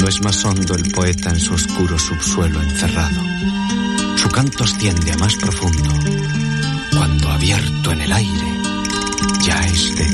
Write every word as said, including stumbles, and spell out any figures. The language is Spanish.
No es más hondo el poeta en su oscuro subsuelo encerrado. Su canto asciende a más profundo, cuando abierto en el aire, ya es de